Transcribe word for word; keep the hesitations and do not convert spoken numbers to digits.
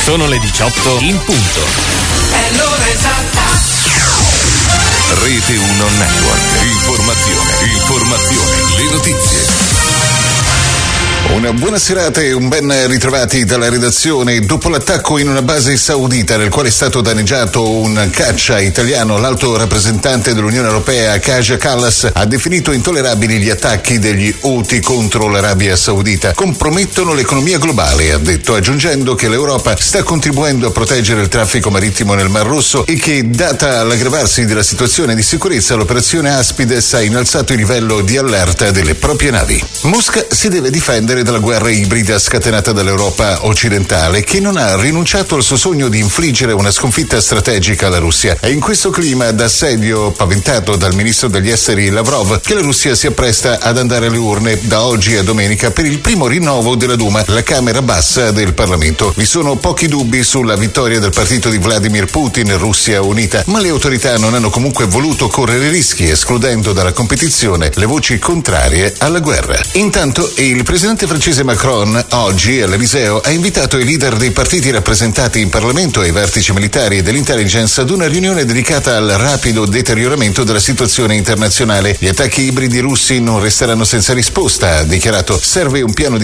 Sono le diciotto in punto. È l'ora esatta. Rete uno Network. Informazione, informazione, le notizie. Una buona serata e un ben ritrovati dalla redazione. Dopo l'attacco in una base saudita nel quale è stato danneggiato un caccia italiano, l'alto rappresentante dell'Unione Europea Kaja Kallas ha definito intollerabili gli attacchi degli Houthi contro l'Arabia Saudita. Compromettono l'economia globale, ha detto, aggiungendo che l'Europa sta contribuendo a proteggere il traffico marittimo nel Mar Rosso e che, data l'aggravarsi della situazione di sicurezza, l'operazione Aspides ha innalzato il livello di allerta delle proprie navi. Mosca si deve difendere dalla guerra ibrida scatenata dall'Europa occidentale, che non ha rinunciato al suo sogno di infliggere una sconfitta strategica alla Russia. È in questo clima d'assedio paventato dal ministro degli esteri Lavrov che la Russia si appresta ad andare alle urne da oggi a domenica per il primo rinnovo della Duma, la Camera bassa del Parlamento. Vi sono pochi dubbi sulla vittoria del partito di Vladimir Putin, Russia Unita, ma le autorità non hanno comunque voluto correre rischi, escludendo dalla competizione le voci contrarie alla guerra. Intanto il presidente francese Macron oggi all'Eliseo ha invitato i leader dei partiti rappresentati in Parlamento e i vertici militari e dell'intelligence ad una riunione dedicata al rapido deterioramento della situazione internazionale. Gli attacchi ibridi russi non resteranno senza risposta, ha dichiarato. Serve un piano di